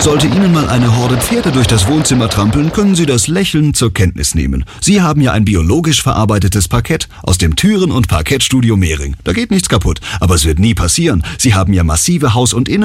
Sollte Ihnen mal eine Horde Pferde durch das Wohnzimmer trampeln, können Sie das lächelnd zur Kenntnis nehmen. Sie haben ja ein biologisch verarbeitetes Parkett aus dem Türen- und Parkettstudio Mehring. Da geht nichts kaputt, aber es wird nie passieren. Sie haben ja massive Haus- und